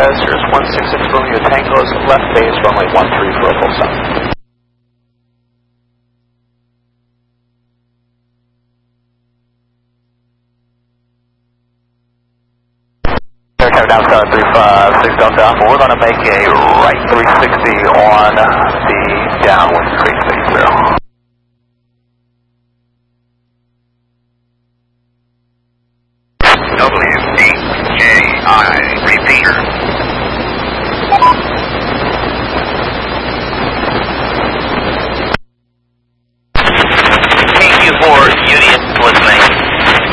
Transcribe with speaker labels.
Speaker 1: Perez, here's 166 Romeo Tango's left base, runway 13 for a full stop. Now 356 Delta Alpha, we're going to make a right 360 on the